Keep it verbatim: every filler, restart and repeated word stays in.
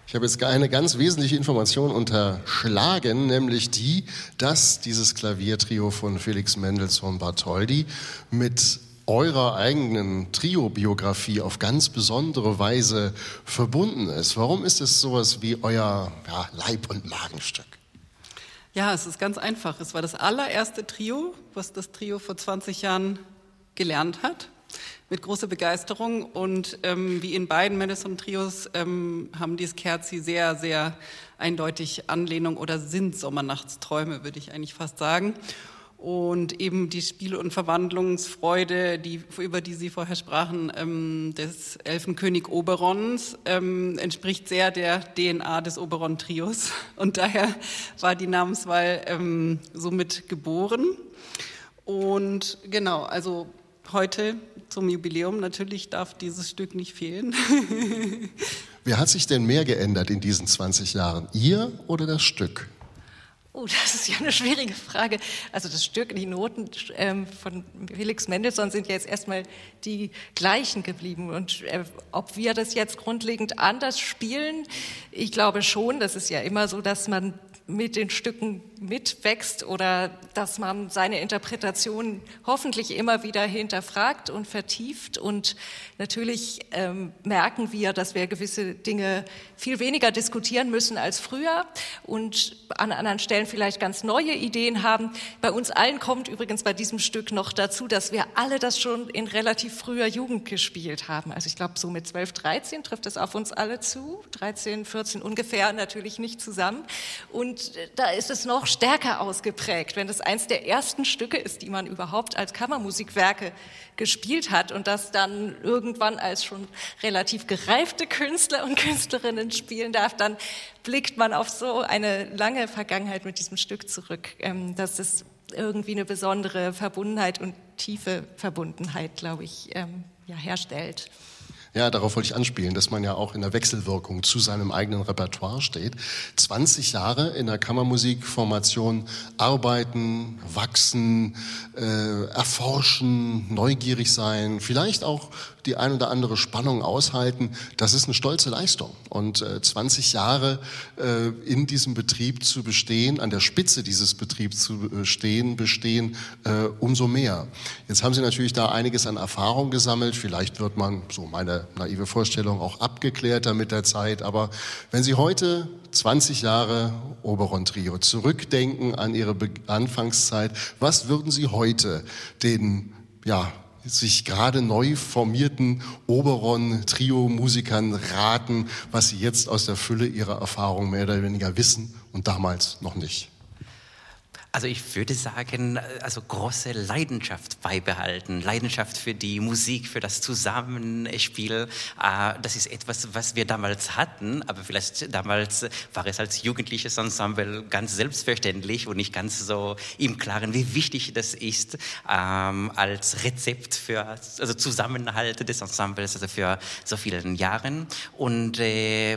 Ich habe jetzt eine ganz wesentliche Information unterschlagen, nämlich die, dass dieses Klaviertrio von Felix Mendelssohn Bartholdy mit eurer eigenen Trio-Biografie auf ganz besondere Weise verbunden ist. Warum ist es sowas wie euer ja, Leib- und Magenstück? Ja, es ist ganz einfach. Es war das allererste Trio, was das Trio vor zwanzig Jahren gelernt hat, mit großer Begeisterung. Und ähm, wie in beiden Mendelssohn-Trios ähm, haben die Scherzi sehr, sehr eindeutig Anlehnung oder sind Sommernachtsträume, würde ich eigentlich fast sagen. Und eben die Spiel- und Verwandlungsfreude, die, über die Sie vorher sprachen, ähm, des Elfenkönig Oberons, ähm, entspricht sehr der D N A des Oberon-Trios. Und daher war die Namenswahl ähm, somit geboren. Und genau, also heute zum Jubiläum natürlich darf dieses Stück nicht fehlen. Wer hat sich denn mehr geändert in diesen zwanzig Jahren? Ihr oder das Stück? Oh, das ist ja eine schwierige Frage. Also das Stück, die Noten ähm, von Felix Mendelssohn sind ja jetzt erstmal die gleichen geblieben. Und äh, ob wir das jetzt grundlegend anders spielen, ich glaube schon, das ist ja immer so, dass man mit den Stücken mitwächst oder dass man seine Interpretation hoffentlich immer wieder hinterfragt und vertieft. Und natürlich ähm, merken wir, dass wir gewisse Dinge viel weniger diskutieren müssen als früher und an anderen Stellen vielleicht ganz neue Ideen haben. Bei uns allen kommt übrigens bei diesem Stück noch dazu, dass wir alle das schon in relativ früher Jugend gespielt haben. Also ich glaube, so mit zwölf, dreizehn trifft es auf uns alle zu. dreizehn, vierzehn ungefähr, natürlich nicht zusammen. Und da ist es noch stärker ausgeprägt, wenn das eins der ersten Stücke ist, die man überhaupt als Kammermusikwerke gespielt hat und das dann irgendwann als schon relativ gereifte Künstler und Künstlerinnen spielen darf, dann blickt man auf so eine lange Vergangenheit mit diesem Stück zurück. Das ist irgendwie eine besondere Verbundenheit und tiefe Verbundenheit, glaube ich, ja, herstellt. Ja, darauf wollte ich anspielen, dass man ja auch in der Wechselwirkung zu seinem eigenen Repertoire steht. zwanzig Jahre in der Kammermusikformation arbeiten, wachsen, äh, erforschen, neugierig sein, vielleicht auch die ein oder andere Spannung aushalten. Das ist eine stolze Leistung. Und äh, zwanzig Jahre äh, in diesem Betrieb zu bestehen, an der Spitze dieses Betriebs zu äh, stehen, bestehen, äh, umso mehr. Jetzt haben Sie natürlich da einiges an Erfahrung gesammelt. Vielleicht wird man, so meine naive Vorstellung, auch abgeklärter mit der Zeit. Aber wenn Sie heute zwanzig Jahre Oberon-Trio zurückdenken an Ihre Be- Anfangszeit, was würden Sie heute den, ja, sich gerade neu formierten Oberon-Trio-Musikern raten, was sie jetzt aus der Fülle ihrer Erfahrung mehr oder weniger wissen und damals noch nicht? Also ich würde sagen, also große Leidenschaft beibehalten, Leidenschaft für die Musik, für das Zusammenspiel. Das ist etwas, was wir damals hatten, aber vielleicht damals war es als jugendliches Ensemble ganz selbstverständlich und nicht ganz so im Klaren, wie wichtig das ist als Rezept für also Zusammenhalt des Ensembles, also für so vielen Jahren. Und